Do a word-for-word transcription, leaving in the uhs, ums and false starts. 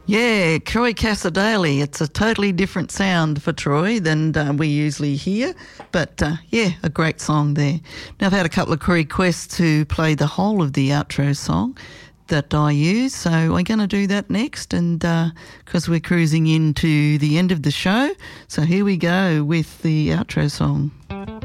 Yeah, Troy Cassar-Daley. It's a totally different sound for Troy than uh, we usually hear. But, uh, yeah, a great song there. Now, I've had a couple of requests to play the whole of the outro song that I use, so I'm going to do that next, and because uh, we're cruising into the end of the show. So here we go with the outro song.